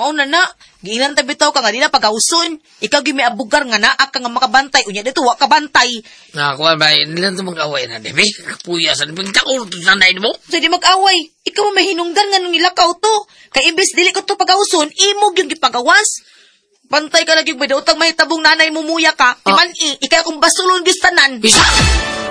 mauna na. Giilan ta bitaw ka nga di na pagauson. Ikaw gimi abugar nga naa ka nga makabantay. Unya dito wa ka bantay. Nakuha ba, nilang ito mag-away na, Debe? Kapuyasan, pagtakol ito sa nanay mo? So di mag-away. Ikaw mo mahinungdan nga nung ilakaw to. Kay imbes dili ko to pagauson, imog yung gipagawas. Bantay ka lagi ba daw, utang mahitabong nanay mo muya ka. Timan ikaw kung basulon gistanan. Bisa!